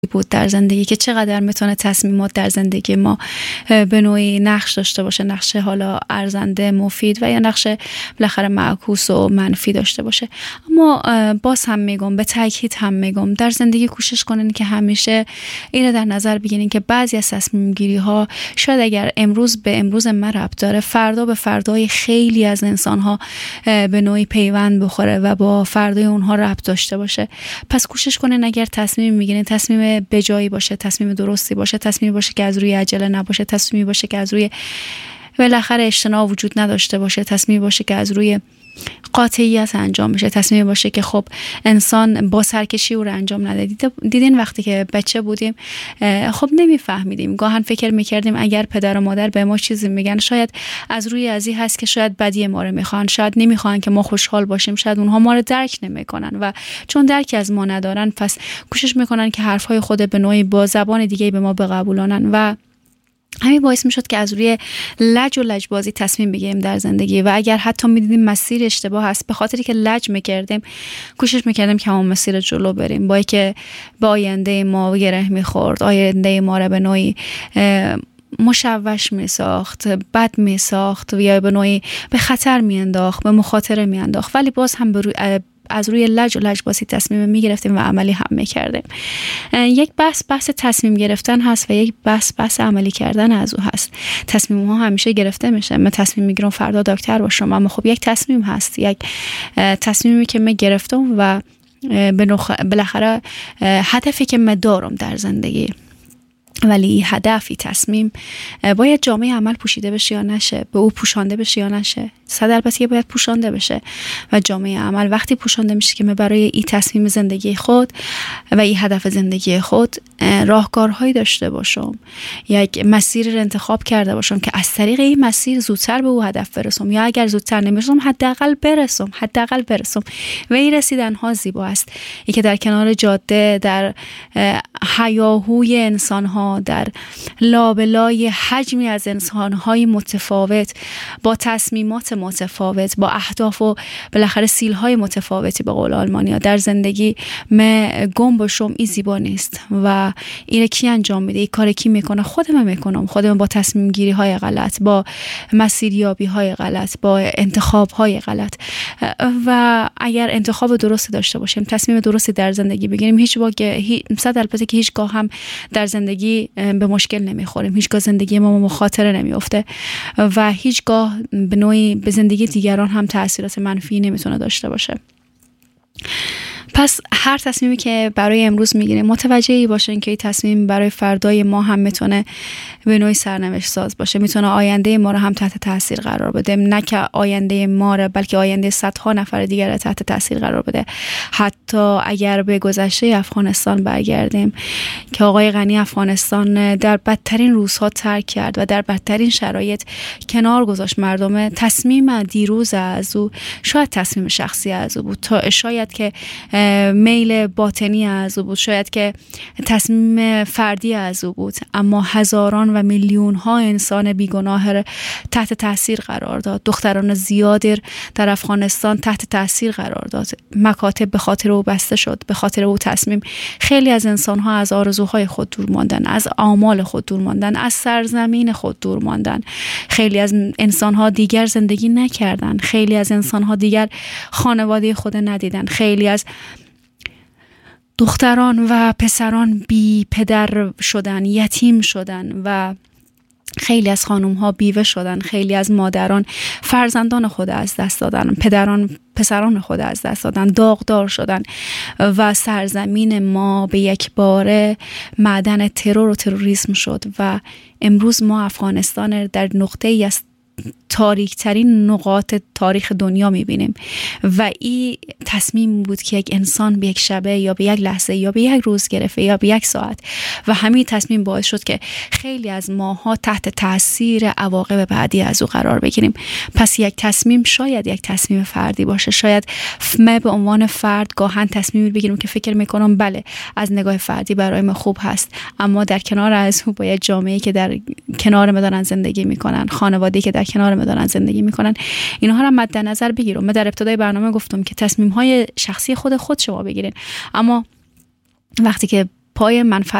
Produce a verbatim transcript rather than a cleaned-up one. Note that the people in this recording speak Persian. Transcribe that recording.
بود در زندگی که چقدر میتونه تصمیمات در زندگی ما به نوعی نقش داشته باشه، نقش حالا ارزنده، مفید و یا نقش بالاخره معکوس و منفی داشته باشه. اما باز هم میگم، به تاکید هم میگم، در زندگی کوشش کنین که همیشه اینو در نظر بگیرین که بعضی از تصمیم گیری ها شاید اگر امروز به امروز ما ربط داره، فردا به فردای خیلی از انسان ها به نوعی پیوند بخوره و با فردای اونها ربط داشته باشه. پس کوشش کنین اگر تصمیم میگیرین، تصمیم به جایی باشه، تصمیم درستی باشه، تصمیم باشه که از روی عجله نباشه، تصمیم باشه که از روی بالاخره اجتناب وجود نداشته باشه، تصمیم باشه که از روی قاطعیت انجام بشه، تصمیم باشه که خب انسان با سرکشی او رو انجام نده. دیدین وقتی که بچه بودیم خب نمیفهمیدیم، گاهن فکر میکردیم اگر پدر و مادر به ما چیزی میگن شاید از روی ازی هست که شاید بدی ما رو میخوان، شاید نمیخوان که ما خوشحال باشیم، شاید اونها ما رو درک نمیکنن و چون درکی از ما ندارن پس کوشش میکنن که حرفهای خود به نوعی با زبان دیگه به ما بقبولانن و همین باعث میشد که از روی لج و لجبازی تصمیم بگیریم در زندگی و اگر حتی میدیدیم مسیر اشتباه هست، به خاطری که لج میکردیم کوشش میکردیم که همون مسیر جلو بریم، با اینکه به آینده ما گره میخورد، آینده ما را به نوعی مشوش می ساخت، بد می ساخت یا به نوعی به خطر می انداخت، به مخاطره می انداخت، ولی باز هم به روی از روی لج و لجبازی تصمیم می گرفتیم و عملی هم می کردیم. یک بحث بحث تصمیم گرفتن هست و یک بحث بحث عملی کردن از او هست. تصمیم ها همیشه گرفته میشه. من تصمیم میگیرم فردا دکتر باشم، اما خب یک تصمیم هست، یک تصمیمی که من گرفتم و بالاخره هدفی که من دارم در زندگی، ولی هدفی، تصمیم باید جامعه عمل پوشیده بشه یا نشه، به او پوشانده بشه یا نشه. صد البته باید پوشانده بشه و جامعه عمل وقتی پوشانده میشه که من برای این تصمیم زندگی خود و این هدف زندگی خود راهکارهایی داشته باشم، یک مسیر رو انتخاب کرده باشم که از طریق این مسیر زودتر به او هدف برسم، یا اگر زودتر نمیرسم حداقل برسم حداقل برسم و این رسیدن ها زیبا است. این که در کنار جاده، در هیاهوی انسان ها، در لابلای حجمی از انسان های متفاوت با تصمیمات متفاوت، با اهداف و بالاخره سیل های متفاوتی به قول آلمانیا در زندگی من گم باشم، این زیبا نیست و این کی انجام میده؟ این کار کی میکنه؟ خودم میکنم. خودم با تصمیم گیری های غلط، با مسیریابی های غلط، با انتخاب های غلط. و اگر انتخاب درست داشته باشیم، تصمیم درستی در زندگی بگیریم، هیچ واقع صد البته که هیچگاه هم در زندگی به مشکل نمیخوریم، هیچگاه زندگی ما مخاطره نمیفته و هیچگاه به نوعی به زندگی دیگران هم تأثیرات منفی نمیتونه داشته باشه. پس هر تصمیمی که برای امروز میگیریم متوجهی باشین که این تصمیم برای فردای ما هم میتونه به نوعی سرنوشت ساز باشه، میتونه آینده ما رو هم تحت تاثیر قرار بده، نه که آینده ما رو بلکه آینده صدها نفر دیگر رو تحت تاثیر قرار بده. حتی اگر به گذشته افغانستان برگردیم که آقای غنی افغانستان در بدترین روزها ترک کرد و در بدترین شرایط کنار گذاشت مردم، تصمیم دیروز از او شاید تصمیم شخصی از او بود، تا شاید که میل باطنی از او بود، شاید که تصمیم فردی از او بود، اما هزاران و میلیون ها انسان بیگناه تحت تاثیر قرار داد. دختران زیادی در افغانستان تحت تاثیر قرار داد. مکاتب به خاطر او بسته شد، به خاطر او تصمیم. خیلی از انسان ها از آرزوهای خود دور ماندن، از آمال خود دور ماندن، از سرزمین خود دور ماندن. خیلی از انسان ها دیگر زندگی نکردن، خیلی از انسان ها دیگر خانواده خود ندیدن، خیلی از دختران و پسران بی پدر شدن، یتیم شدن و خیلی از خانم ها بیوه شدن، خیلی از مادران فرزندان خود از دست دادن، پدران پسران خود از دست دادن، داغدار شدن و سرزمین ما به یک باره معدن ترور و تروریسم شد و امروز ما افغانستان در نقطه ای است تاریک ترین نقاط تاریخ دنیا میبینیم و این تصمیم بود که یک انسان به یک شبه یا به یک لحظه یا به یک روز گرفته یا به یک ساعت و همین تصمیم باعث شد که خیلی از ماها تحت تاثیر عواقب بعدی از او قرار بگیریم. پس یک تصمیم شاید یک تصمیم فردی باشه، شاید ما به عنوان فرد گاهن تصمیمی بگیریم که فکر میکنم بله از نگاه فردی برای ما خوب هست، اما در کنار از او با یک جامعه‌ای که در کنار ما دارن زندگی میکنن، خانواده‌ای که در کنار ما دارن زندگی میکنن، اینها رو مد نظر بگیرم. من در ابتدای برنامه گفتم که تصمیم های شخصی خود خود شما بگیرین، اما وقتی که پای منفعت